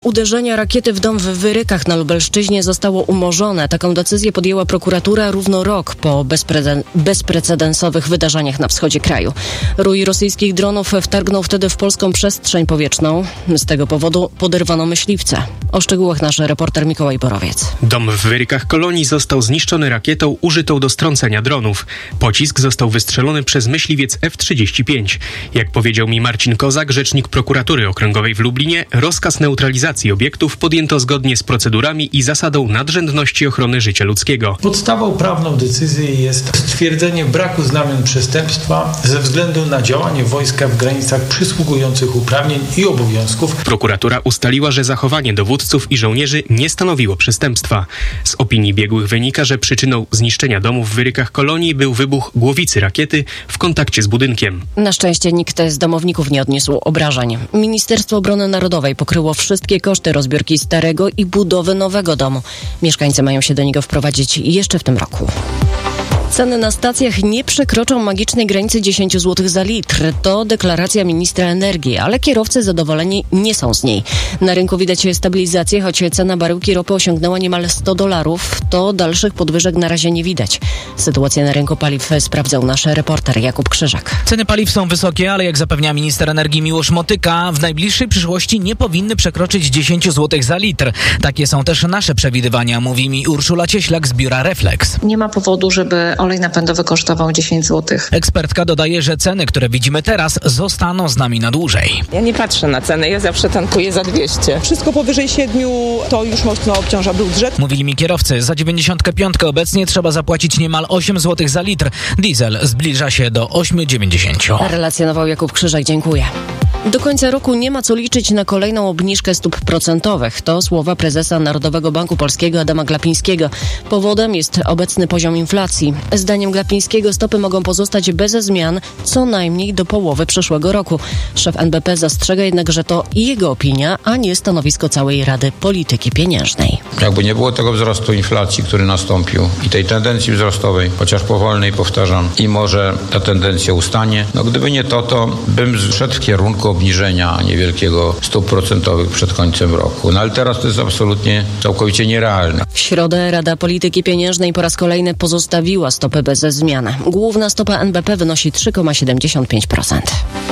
uderzenia rakiety w dom w Wyrykach na Lubelszczyźnie zostało umorzone. Taką decyzję podjęła prokuratura równo rok po bezprecedensowych wydarzeniach na wschodzie kraju. Rój rosyjskich dronów wtargnął wtedy w polską przestrzeń powietrzną. Z tego powodu poderwano myśliwce. O szczegółach nasz reporter Mikołaj Borowiec. Dom w Wyrykach Kolonii został zniszczony rakietą użytą do strącenia dronów. Pocisk został wystrzelony przez myśliwiec F-35. Jak powiedział mi Marcin Kozak, rzecznik prokuratury okręgowej w Lublinie, rozkaz neutralizacji obiektów podjęto zgodnie z procedurami i zasadą nadrzędności ochrony życia ludzkiego. Podstawą prawną decyzji jest stwierdzenie braku znamion przestępstwa ze względu na działanie wojska w granicach przysługujących uprawnień i obowiązków. Prokuratura ustaliła, że zachowanie dowódców i żołnierzy nie stanowiło przestępstwa. Z opinii biegłych wynika, że przyczyną zniszczenia domu w Wyrykach Kolonii był wybuch głowicy rakiety w kontakcie z budynkiem. Na szczęście nikt z domowników nie odniósł obrażeń. Ministerstwo Obrony Narodowej pokryło wszystkie koszty rozbiórki starego i budowy nowego domu. Mieszkańcy mają się do niego wprowadzić jeszcze w tym roku. Ceny na stacjach nie przekroczą magicznej granicy 10 zł za litr. To deklaracja ministra energii, ale kierowcy zadowoleni nie są z niej. Na rynku widać stabilizację, choć cena baryłki ropy osiągnęła niemal $100. To dalszych podwyżek na razie nie widać. Sytuację na rynku paliw sprawdzał nasz reporter Jakub Krzyżak. Ceny paliw są wysokie, ale jak zapewnia minister energii Miłosz Motyka, w najbliższej przyszłości nie powinny przekroczyć 10 zł za litr. Takie są też nasze przewidywania, mówi mi Urszula Cieślak z biura Reflex. Nie ma powodu, żeby olej napędowy kosztował 10 zł. Ekspertka dodaje, że ceny, które widzimy teraz, zostaną z nami na dłużej. Ja nie patrzę na ceny, ja zawsze tankuję za 200. Wszystko powyżej 7 to już mocno obciąża budżet. Mówili mi kierowcy, za 95 obecnie trzeba zapłacić niemal 8 zł za litr. Diesel zbliża się do 8,90. Relacjonował Jakub Krzyżak, dziękuję. Do końca roku nie ma co liczyć na kolejną obniżkę stóp procentowych. To słowa prezesa Narodowego Banku Polskiego Adama Glapińskiego. Powodem jest obecny poziom inflacji. Zdaniem Glapińskiego stopy mogą pozostać bez zmian co najmniej do połowy przyszłego roku. Szef NBP zastrzega jednak, że to jego opinia, a nie stanowisko całej Rady Polityki Pieniężnej. Jakby nie było tego wzrostu inflacji, który nastąpił i tej tendencji wzrostowej, chociaż powolnej, powtarzam, i może ta tendencja ustanie, gdyby nie to bym szedł w kierunku obniżenia niewielkiego stóp procentowych przed końcem roku. Ale teraz to jest absolutnie całkowicie nierealne. W środę Rada Polityki Pieniężnej po raz kolejny pozostawiła stopy bez zmian. Główna stopa NBP wynosi 3,75%.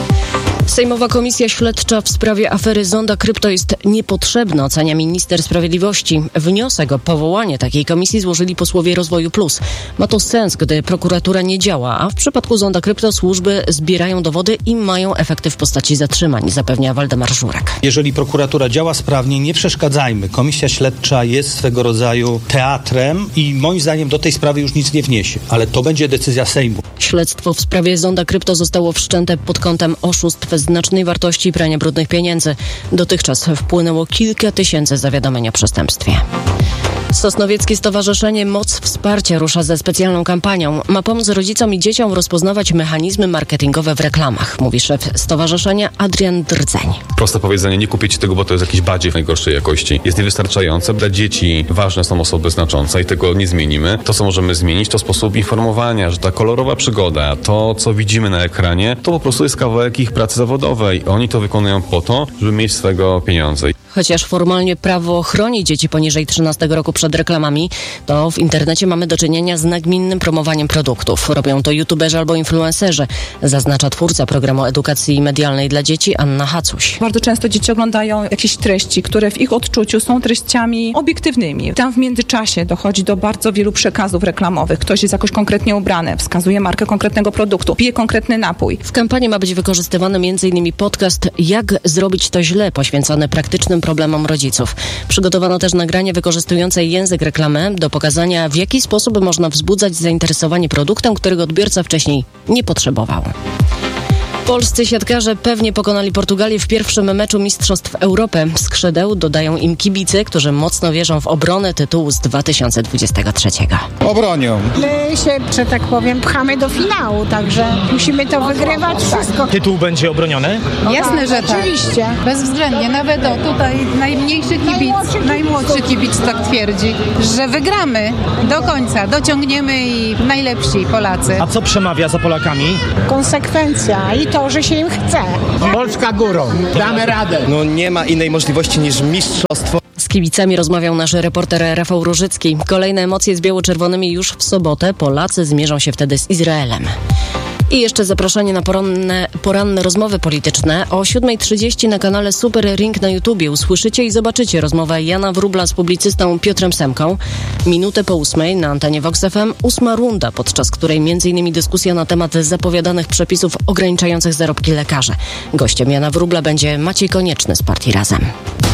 Sejmowa Komisja Śledcza w sprawie afery Zonda Krypto jest niepotrzebna, ocenia minister sprawiedliwości. Wniosek o powołanie takiej komisji złożyli posłowie Rozwoju Plus. Ma to sens, gdy prokuratura nie działa, a w przypadku Zonda Krypto służby zbierają dowody i mają efekty w postaci zatrzymań, zapewnia Waldemar Żurek. Jeżeli prokuratura działa sprawnie, nie przeszkadzajmy. Komisja Śledcza jest swego rodzaju teatrem i moim zdaniem do tej sprawy już nic nie wniesie, ale to będzie decyzja Sejmu. Śledztwo w sprawie Zonda Krypto zostało wszczęte pod kątem oszustw znacznej wartości i prania brudnych pieniędzy. Dotychczas wpłynęło kilka tysięcy zawiadomień o przestępstwie. Sosnowieckie Stowarzyszenie Moc Wsparcia rusza ze specjalną kampanią. Ma pomóc rodzicom i dzieciom rozpoznawać mechanizmy marketingowe w reklamach, mówi szef stowarzyszenia Adrian Drdzeń. Proste powiedzenie, nie kupicie tego, bo to jest jakiś badziew najgorszej jakości. Jest niewystarczające. Dla dzieci ważne są osoby znaczące i tego nie zmienimy. To, co możemy zmienić, to sposób informowania, że ta kolorowa przygoda, to, co widzimy na ekranie, to po prostu jest kawałek ich pracy zawodowej. Oni to wykonują po to, żeby mieć swego pieniądze. Chociaż formalnie prawo chroni dzieci poniżej 13 roku przed reklamami, to w internecie mamy do czynienia z nagminnym promowaniem produktów. Robią to youtuberzy albo influencerzy, zaznacza twórca programu edukacji medialnej dla dzieci Anna Hacuś. Bardzo często dzieci oglądają jakieś treści, które w ich odczuciu są treściami obiektywnymi. Tam w międzyczasie dochodzi do bardzo wielu przekazów reklamowych. Ktoś jest jakoś konkretnie ubrany, wskazuje markę konkretnego produktu, pije konkretny napój. W kampanii ma być wykorzystywany m.in. podcast Jak zrobić to źle, poświęcony praktycznym problemom rodziców. Przygotowano też nagranie wykorzystujące język reklamy do pokazania, w jaki sposób można wzbudzać zainteresowanie produktem, którego odbiorca wcześniej nie potrzebował. Polscy siatkarze pewnie pokonali Portugalię w pierwszym meczu Mistrzostw Europy. Skrzydeł dodają im kibice, którzy mocno wierzą w obronę tytułu z 2023. Obronią. My się, że tak powiem, pchamy do finału, także musimy to wygrywać wszystko. Tytuł będzie obroniony? Jasne, że tak. Oczywiście. Bezwzględnie. Nawet tutaj najmłodszy kibic tak twierdzi, że wygramy do końca, dociągniemy i najlepsi Polacy. A co przemawia za Polakami? Konsekwencja i to, że się im chce. Polska górą. Damy radę. No nie ma innej możliwości niż mistrzostwo. Z kibicami rozmawiał nasz reporter Rafał Różycki. Kolejne emocje z biało-czerwonymi już w sobotę. Polacy zmierzą się wtedy z Izraelem. I jeszcze zaproszenie na poranne rozmowy polityczne. O 7:30 na kanale Super Ring na YouTubie usłyszycie i zobaczycie rozmowę Jana Wróbla z publicystą Piotrem Semką. Minutę po 8:00 na antenie Vox FM 8. runda, podczas której m.in. dyskusja na temat zapowiadanych przepisów ograniczających zarobki lekarzy. Gościem Jana Wróbla będzie Maciej Konieczny z partii Razem.